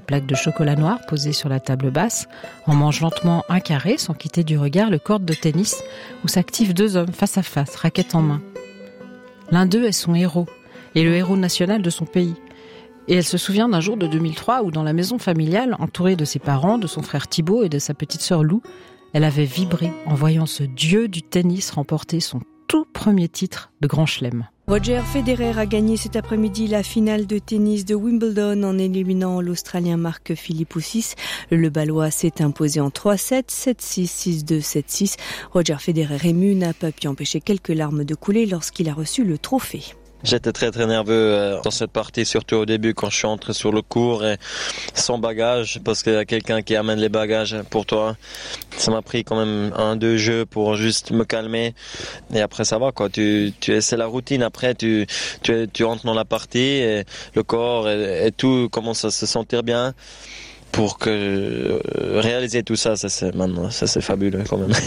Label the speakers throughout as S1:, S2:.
S1: plaque de chocolat noir posée sur la table basse, en mange lentement un carré sans quitter du regard le court de tennis où s'activent 2 hommes face à face, raquette en main. L'un d'eux est son héros, et le héros national de son pays. Et elle se souvient d'un jour de 2003 où dans la maison familiale, entourée de ses parents, de son frère Thibaut et de sa petite sœur Lou, elle avait vibré en voyant ce dieu du tennis remporter son tout premier titre de Grand Chelem.
S2: Roger Federer a gagné cet après-midi la finale de tennis de Wimbledon en éliminant l'Australien Mark Philippoussis. Le Balois s'est imposé en 3-7, 7-6, 6-2, 7-6. Roger Federer ému n'a pas pu empêcher quelques larmes de couler lorsqu'il a reçu le trophée.
S3: J'étais très très nerveux dans cette partie, surtout au début quand je suis entré sur le court et sans bagage, parce qu'il y a quelqu'un qui amène les bagages pour toi. Ça m'a pris quand même 1-2 jeux pour juste me calmer et après ça va quoi. C'est la routine. Après tu rentres dans la partie et le corps et tout commence à se sentir bien. Pour réaliser tout ça, c'est fabuleux quand même.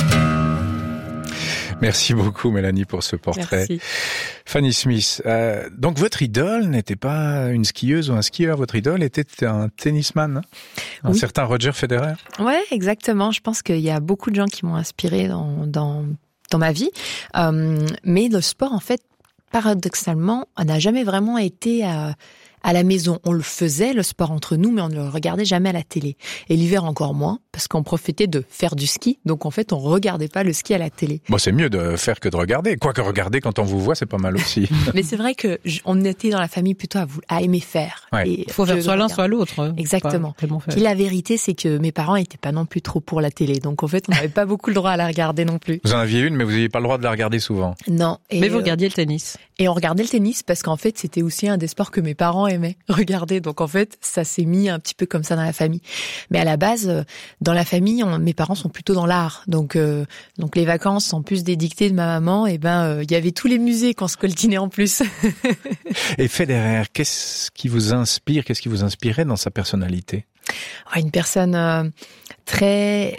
S4: Merci beaucoup Mélanie pour ce portrait.
S2: Merci.
S4: Fanny Smith, donc votre idole n'était pas une skieuse ou un skieur, votre idole était un tennisman, hein, un certain Roger Federer.
S5: Ouais, exactement. Je pense qu'il y a beaucoup de gens qui m'ont inspiré dans ma vie, mais le sport en fait, paradoxalement, n'a jamais vraiment été à la maison. On le faisait, le sport entre nous, mais on ne le regardait jamais à la télé. Et l'hiver encore moins, parce qu'on profitait de faire du ski. Donc en fait, on regardait pas le ski à la télé.
S4: Bon, c'est mieux de faire que de regarder. Quoique regarder quand on vous voit, c'est pas mal aussi.
S5: Mais c'est vrai que on était dans la famille plutôt à aimer faire.
S4: Ouais.
S1: Il faut faire soit l'un, soit l'autre.
S5: Exactement. Et la vérité, c'est que mes parents étaient pas non plus trop pour la télé. Donc en fait, on n'avait pas beaucoup le droit à la regarder non plus.
S4: Vous en aviez une, mais vous n'aviez pas le droit de la regarder souvent.
S5: Non.
S1: Mais vous regardiez le tennis.
S5: Et on regardait le tennis parce qu'en fait, c'était aussi un des sports que mes parents aimaient regarder. Donc en fait, ça s'est mis un petit peu comme ça dans la famille. Mais à la base, dans la famille, mes parents sont plutôt dans l'art. Donc les vacances, en plus des dictées de ma maman, il y avait tous les musées qu'on se coltinait en plus.
S4: Et Federer, qu'est-ce qui vous inspire, qu'est-ce qui vous inspirait dans sa personnalité?
S5: Une personne très...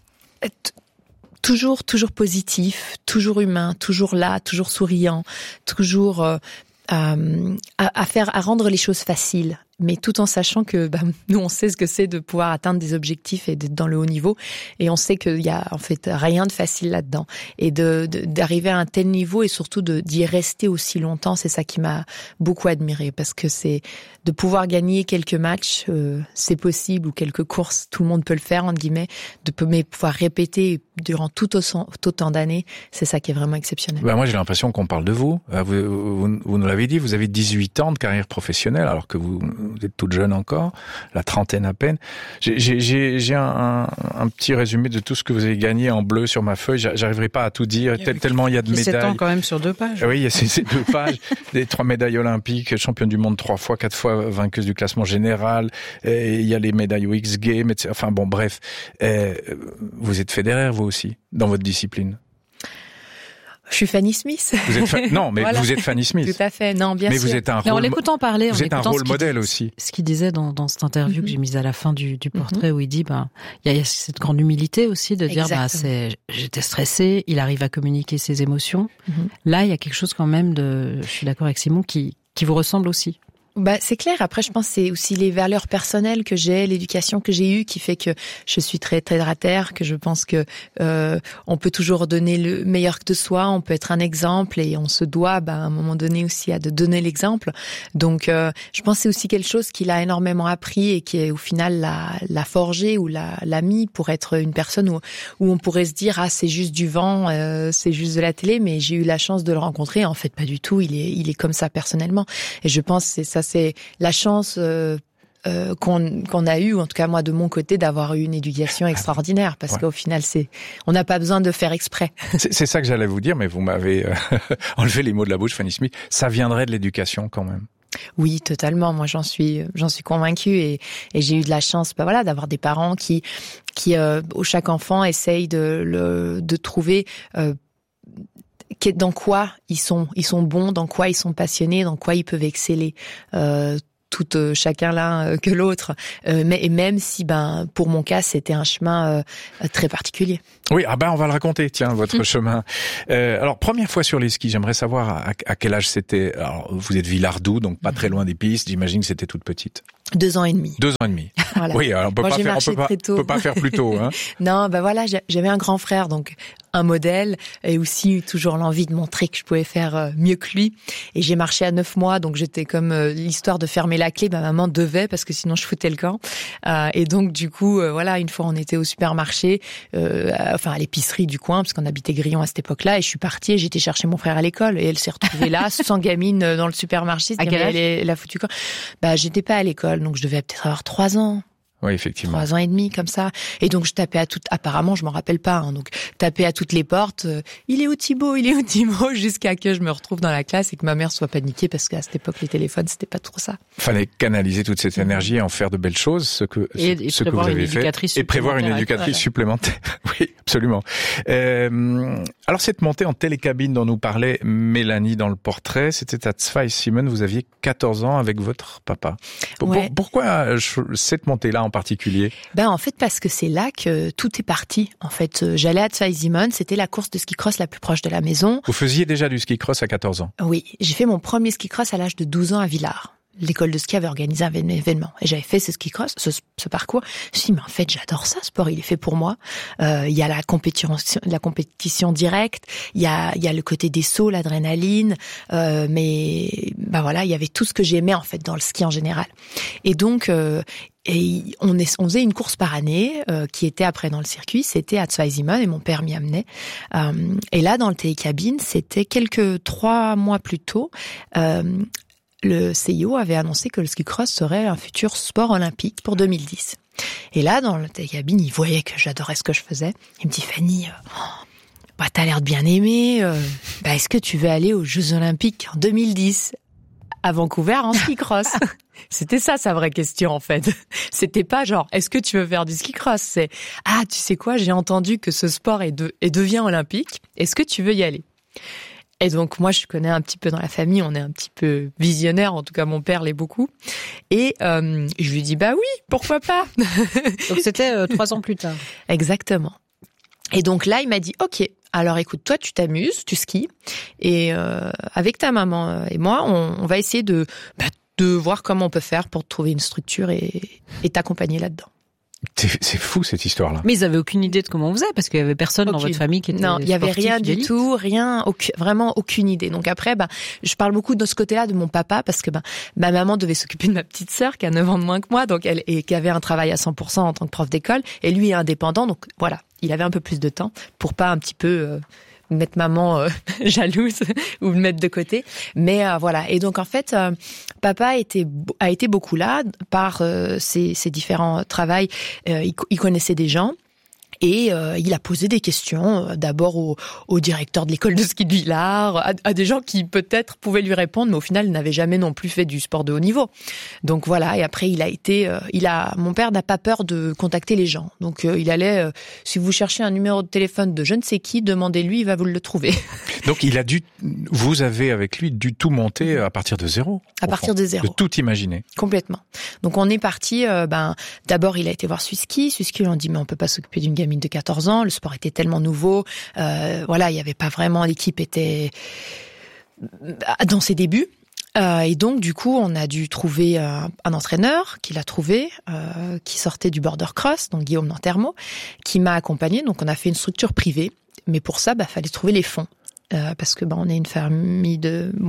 S5: Toujours positif, toujours humain, toujours là, toujours souriant, toujours à rendre les choses faciles, mais tout en sachant que nous on sait ce que c'est de pouvoir atteindre des objectifs et d'être dans le haut niveau, et on sait qu'il y a en fait rien de facile là-dedans, et d'arriver à un tel niveau et surtout d'y rester aussi longtemps, c'est ça qui m'a beaucoup admiré, parce que c'est de pouvoir gagner quelques matchs, c'est possible, ou quelques courses, tout le monde peut le faire entre guillemets, mais pouvoir répéter durant tout autant d'années, c'est ça qui est vraiment exceptionnel.
S4: Moi j'ai l'impression qu'on parle de vous. Vous nous l'avez dit, vous avez 18 ans de carrière professionnelle alors que vous êtes toute jeune encore, la trentaine à peine. J'ai un petit résumé de tout ce que vous avez gagné en bleu sur ma feuille. J'arriverai pas à tout dire, tellement il y a de médailles.
S1: 7 ans quand même sur 2 pages.
S4: Oui, il y a ces 2 pages. Des 3 médailles olympiques, championne du monde 3 fois, 4 fois vainqueuse du classement général. Et il y a les médailles aux X Games, etc. Enfin bon, bref. Vous êtes Federer, vous aussi, dans votre discipline.
S5: Je suis Fanny Smith.
S4: Non, mais voilà. Vous êtes Fanny Smith.
S5: Tout à fait. Non, bien
S4: mais
S5: sûr.
S4: Vous êtes un rôle.
S1: En l'écoutant parler,
S4: vous êtes un rôle modèle aussi.
S1: Ce qu'il disait dans cette interview que j'ai mise à la fin du portrait, où il dit, il y a cette grande humilité aussi de dire, j'étais stressé, il arrive à communiquer ses émotions. Là, il y a quelque chose quand même je suis d'accord avec Simon, qui vous ressemble aussi.
S5: C'est clair. Après, je pense que c'est aussi les valeurs personnelles que j'ai, l'éducation que j'ai eue qui fait que je suis très, très terre à terre, que je pense que, on peut toujours donner le meilleur de soi, on peut être un exemple et on se doit, à un moment donné aussi de donner l'exemple. Donc, je pense que c'est aussi quelque chose qu'il a énormément appris et qui, au final, l'a forgé ou l'a mis pour être une personne où on pourrait se dire, c'est juste du vent, c'est juste de la télé, mais j'ai eu la chance de le rencontrer. En fait, pas du tout. Il est comme ça personnellement. Et je pense que c'est la chance qu'on a eu, en tout cas moi de mon côté, d'avoir eu une éducation extraordinaire, parce qu'au final on n'a pas besoin de faire exprès.
S4: C'est ça que j'allais vous dire, mais vous m'avez enlevé les mots de la bouche, Fanny Smith. Ça viendrait de l'éducation quand même.
S5: Oui, totalement. Moi, j'en suis convaincue, et j'ai eu de la chance, d'avoir des parents qui chaque enfant essaye de trouver dans quoi ils sont bons, dans quoi ils sont passionnés, dans quoi ils peuvent exceller. toutes chacun l'un que l'autre. Mais même si, pour mon cas, c'était un chemin très particulier.
S4: Oui, on va le raconter, tiens, votre chemin. Alors, première fois sur les skis, j'aimerais savoir à quel âge c'était. Alors, vous êtes Villardou, donc pas très loin des pistes. J'imagine que c'était toute petite.
S5: 2 ans et demi.
S4: 2 ans et demi.
S5: Voilà.
S4: Oui, alors on peut pas faire plus tôt. Hein.
S5: Non, voilà, j'avais un grand frère, donc un modèle, et aussi toujours l'envie de montrer que je pouvais faire mieux que lui. Et j'ai marché à 9 mois, donc j'étais comme l'histoire de fermer la clé. Ma maman devait, parce que sinon je foutais le camp. Et donc du coup, voilà, une fois on était au supermarché, à l'épicerie du coin, parce qu'on habitait Grillon à cette époque-là, et je suis partie et j'étais chercher mon frère à l'école, et elle s'est retrouvée là, sans gamine, dans le supermarché.
S1: À quel âge
S5: elle a foutu quoi ? J'étais pas à l'école, donc je devais peut-être avoir 3 ans.
S4: Oui, effectivement.
S5: 3 ans et demi, comme ça. Et donc, je tapais apparemment, je m'en rappelle pas, donc, tapais à toutes les portes, il est où Thibaut, jusqu'à que je me retrouve dans la classe et que ma mère soit paniquée, parce qu'à cette époque, les téléphones, c'était pas trop ça.
S4: Fallait canaliser toute cette énergie et en faire de belles choses, ce que vous avez fait. Et prévoir une éducatrice supplémentaire. Oui, absolument. Alors, cette montée en télécabine dont nous parlait Mélanie dans le portrait, c'était à Zweisimmen, vous aviez 14 ans avec votre papa.
S5: Ouais.
S4: Pourquoi cette montée-là en particulier?
S5: En fait, parce que c'est là que tout est parti. En fait, j'allais à Zweisimmen, c'était la course de ski cross la plus proche de la maison.
S4: Vous faisiez déjà du ski cross à 14 ans?
S5: Oui, j'ai fait mon premier ski cross à l'âge de 12 ans à Villars. L'école de ski avait organisé un événement et j'avais fait ce ski cross, ce parcours. Je me suis dit, mais en fait, j'adore ça, ce sport, il est fait pour moi. Il y a la compétition directe, il y a le côté des sauts, l'adrénaline, mais voilà, il y avait tout ce que j'aimais en fait dans le ski en général. Et donc on faisait une course par année qui était après dans le circuit, c'était à Zweisimmen et mon père m'y amenait. Et là, dans le télécabine, c'était 3 mois plus tôt. Le CIO avait annoncé que le ski cross serait un futur sport olympique pour 2010. Et là, dans le télécabine, il voyait que j'adorais ce que je faisais. Il me dit, Fanny, t'as l'air de bien aimer. Est-ce que tu veux aller aux Jeux Olympiques en 2010 à Vancouver en ski cross? C'était ça sa vraie question en fait. C'était pas genre est-ce que tu veux faire du ski cross, c'est tu sais quoi, j'ai entendu que ce sport devient olympique. Est-ce que tu veux y aller? Et donc moi je connais un petit peu dans la famille, on est un petit peu visionnaire, en tout cas mon père l'est beaucoup. Et je lui dis oui, pourquoi pas.
S1: Donc c'était 3 ans plus tard.
S5: Exactement. Et donc là il m'a dit ok, alors écoute, toi tu t'amuses, tu skis, et avec ta maman et moi on va essayer de voir comment on peut faire pour trouver une structure et t'accompagner là-dedans.
S4: C'est fou cette histoire-là.
S1: Mais ils avaient aucune idée de comment on faisait parce qu'il y avait personne dans votre famille qui était
S5: Non, il y avait rien
S1: d'élite.
S5: du tout, vraiment aucune idée. Donc après, je parle beaucoup de ce côté-là de mon papa parce que ma maman devait s'occuper de ma petite sœur qui a 9 ans de moins que moi, donc et qui avait un travail à 100% en tant que prof d'école, et lui est indépendant, donc voilà, il avait un peu plus de temps pour pas un petit peu mettre maman jalouse ou le mettre de côté, mais voilà. Et donc en fait papa a été beaucoup là par ses différents travails. Il connaissait des gens et il a posé des questions d'abord au directeur de l'école de ski de Villars, à des gens qui peut-être pouvaient lui répondre, mais au final n'avaient jamais non plus fait du sport de haut niveau. Donc voilà, et après mon père n'a pas peur de contacter les gens. Donc il allait, si vous cherchez un numéro de téléphone de je ne sais qui, demandez-lui, il va vous le trouver.
S4: Donc vous avez avec lui dû tout monter à partir de zéro.
S5: À partir de zéro.
S4: De tout imaginer.
S5: Complètement. Donc on est parti, d'abord il a été voir Suski, lui a dit mais on peut pas s'occuper d'une gamine de 14 ans, le sport était tellement nouveau, il y avait pas vraiment, l'équipe était dans ses débuts. Et donc, du coup, on a dû trouver un entraîneur qu'il a trouvé, qui sortait du border cross, donc Guillaume Nantermo, qui m'a accompagné. Donc, on a fait une structure privée. Mais pour ça, fallait trouver les fonds. Parce que on est une famille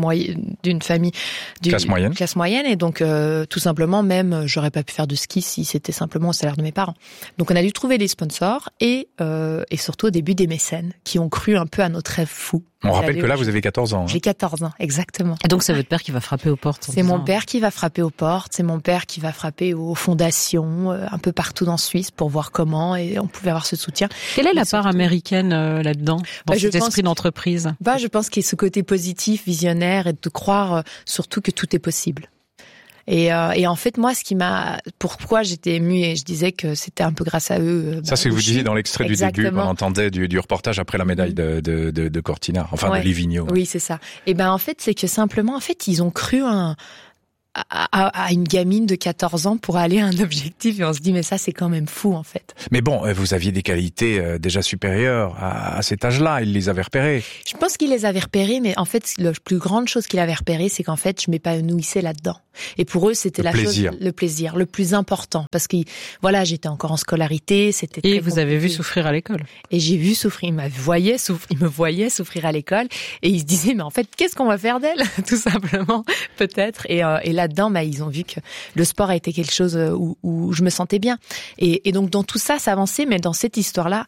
S5: classe moyenne, et donc tout simplement même j'aurais pas pu faire de ski si c'était simplement au salaire de mes parents. Donc on a dû trouver des sponsors et surtout au début des mécènes qui ont cru un peu à notre rêve fou.
S4: On rappelle que là vous avez 14 ans.
S5: J'ai 14 ans, exactement.
S1: Et donc c'est votre père qui va frapper aux portes.
S5: C'est mon père qui va frapper aux portes, c'est mon père qui va frapper aux fondations un peu partout en Suisse pour voir comment et on pouvait avoir ce soutien.
S1: Quelle est la part américaine là-dedans, dans cet esprit d'entreprise?
S5: Je pense qu'il y a ce côté positif, visionnaire, et de croire surtout que tout est possible. Et en fait, moi, pourquoi j'étais émue et je disais que c'était un peu grâce à eux.
S4: Ça, c'est ce que vous disiez dans l'extrait du début, qu'on entendait du reportage après la médaille de Cortina, de Livigno.
S5: Oui, c'est ça. Et en fait, c'est que simplement, ils ont cru à une gamine de 14 ans pour aller à un objectif, et on se dit mais ça c'est quand même fou en fait.
S4: Mais bon, vous aviez des qualités déjà supérieures à cet âge-là, il les avait repérées.
S5: Je pense qu'il les avait repérées, mais en fait la plus grande chose qu'il avait repérée, c'est qu'en fait je m'épanouissais là-dedans. Et pour eux c'était le plaisir le plus important, parce que voilà, j'étais encore en scolarité, c'était très
S1: vous avez vu souffrir à l'école.
S5: Et j'ai vu souffrir, il me voyait souffrir à l'école, et il se disait mais en fait qu'est-ce qu'on va faire d'elle tout simplement peut-être, et là-dedans ils ont vu que le sport a été quelque chose où je me sentais bien, et donc dans tout ça avançait, mais dans cette histoire-là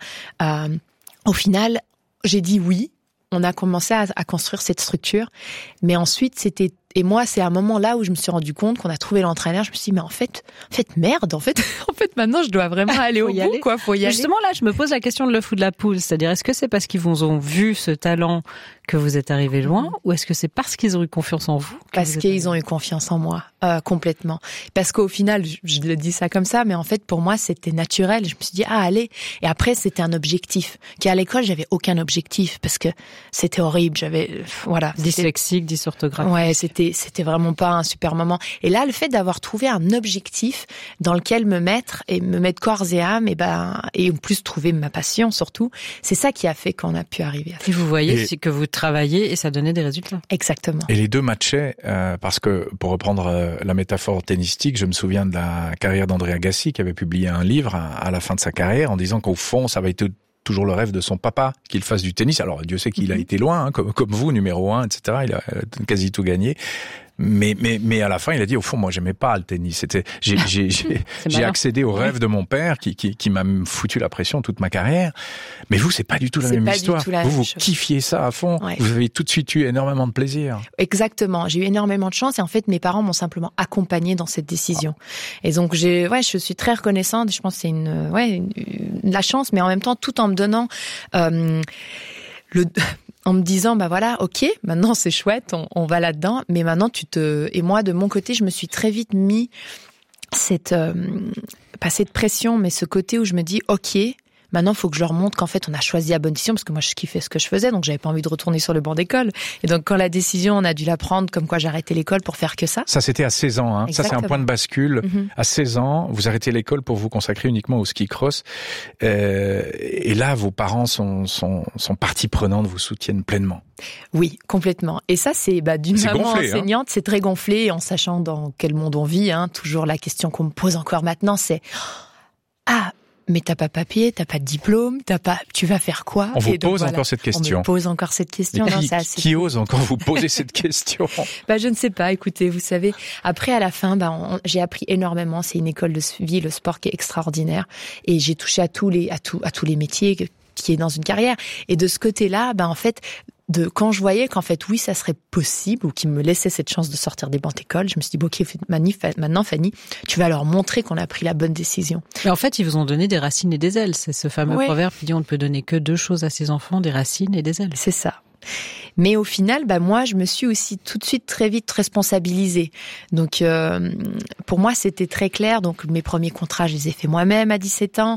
S5: au final j'ai dit oui, on a commencé à construire cette structure, mais ensuite et moi, c'est à un moment là où je me suis rendu compte qu'on a trouvé l'entraîneur. Je me suis dit, mais en fait, merde, en fait, maintenant, je dois vraiment aller au bout, quoi. Faut y aller.
S1: Justement, là, je me pose la question de l'œuf ou de la poule. C'est-à-dire, est-ce que c'est parce qu'ils vous ont vu ce talent que vous êtes arrivé loin, ou est-ce que c'est parce qu'ils ont eu confiance en vous?
S5: Parce qu'ils ont eu confiance en moi, complètement. Parce qu'au final, je le dis ça comme ça, mais en fait, pour moi, c'était naturel. Je me suis dit, allez. Et après, c'était un objectif. Qu'à l'école, j'avais aucun objectif, parce que c'était horrible. J'avais, voilà.
S1: Dyslexique, dysorthographe.
S5: Ouais, c'était vraiment pas un super moment. Et là, le fait d'avoir trouvé un objectif dans lequel me mettre corps et âme, et en plus trouver ma passion surtout, c'est ça qui a fait qu'on a pu arriver à ça.
S1: Et vous voyez, c'est que vous travaillez et ça donnait des résultats.
S5: Exactement.
S4: Et les deux matchaient, parce que, pour reprendre la métaphore tennistique, je me souviens de la carrière d'André Agassi, qui avait publié un livre à la fin de sa carrière en disant qu'au fond, ça avait été toujours le rêve de son papa qu'il fasse du tennis. Alors Dieu sait qu'il a été loin, hein, comme vous, numéro 1, etc. Il a quasi tout gagné. Mais à la fin, il a dit, au fond, moi, j'aimais pas le tennis. J'ai accédé au rêve de mon père qui m'a foutu la pression toute ma carrière. Mais vous, c'est pas du tout la même histoire. Vous kiffiez ça à fond. Ouais. Vous avez tout de suite eu énormément de plaisir.
S5: Exactement. J'ai eu énormément de chance, et en fait, mes parents m'ont simplement accompagnée dans cette décision. Et donc, je suis très reconnaissante. Je pense que c'est la chance, mais en même temps, tout en me donnant, en me disant, voilà, ok, maintenant c'est chouette, on va là-dedans, mais maintenant et moi, de mon côté, je me suis très vite mis pas cette pression, mais ce côté où je me dis, ok, maintenant, il faut que je leur montre qu'en fait, on a choisi la bonne décision, parce que moi, je kiffais ce que je faisais, donc j'avais pas envie de retourner sur le banc d'école. Et donc, quand la décision, on a dû la prendre, comme quoi j'arrêtais l'école pour faire que ça.
S4: Ça, c'était à 16 ans, hein. Ça, c'est un point de bascule. Mm-hmm. À 16 ans, vous arrêtez l'école pour vous consacrer uniquement au ski cross. Et là, vos parents sont partie prenante, vous soutiennent pleinement.
S5: Oui, complètement. Et ça, c'est d'une maman
S4: gonflé,
S5: enseignante, c'est très gonflé, en sachant dans quel monde on vit. Hein. Toujours la question qu'on me pose encore maintenant, c'est mais t'as pas papier, t'as pas de diplôme, tu vas faire quoi?
S4: On vous pose encore cette question.
S5: On me pose encore cette question.
S4: Qui ose encore vous poser cette question?
S5: Je ne sais pas. Écoutez, vous savez, après, à la fin, j'ai appris énormément. C'est une école de vie, le sport qui est extraordinaire. Et j'ai touché à tous les métiers qui est dans une carrière. Et de ce côté-là, en fait, quand je voyais qu'en fait, oui, ça serait possible, ou qu'ils me laissaient cette chance de sortir des bancs d'école, je me suis dit, ok, maintenant, Fanny, tu vas leur montrer qu'on a pris la bonne décision.
S1: Mais en fait, ils vous ont donné des racines et des ailes. C'est ce fameux proverbe qui dit, on ne peut donner que deux choses à ses enfants, des racines et des ailes.
S5: C'est ça. Mais au final, moi, je me suis aussi tout de suite très vite responsabilisée. Donc, pour moi, c'était très clair. Donc, mes premiers contrats, je les ai faits moi-même à 17 ans.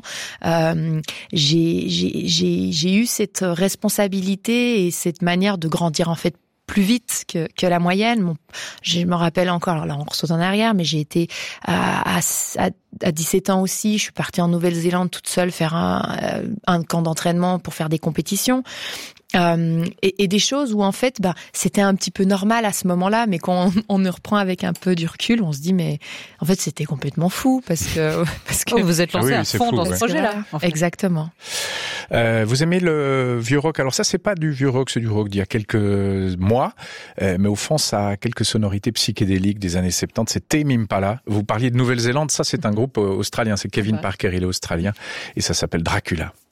S5: J'ai eu cette responsabilité et cette manière de grandir, en fait, plus vite que la moyenne. Je me rappelle encore, alors là on ressaute en arrière, mais j'ai été à 17 ans aussi, je suis partie en Nouvelle-Zélande toute seule faire un camp d'entraînement pour faire des compétitions. Et des choses où en fait c'était un petit peu normal à ce moment-là, mais quand on ne reprend avec un peu du recul, on se dit mais en fait c'était complètement fou parce que
S1: vous êtes lancé à fond dans ce projet-là.
S5: En fait. Exactement.
S4: Vous aimez le vieux rock? Alors ça, c'est pas du vieux rock, c'est du rock d'il y a quelques mois, mais au fond, ça a quelques sonorités psychédéliques des années 70. C'est Tame Impala. Vous parliez de Nouvelle-Zélande, ça c'est un groupe australien, c'est Kevin Parker, il est australien, et ça s'appelle Dracula.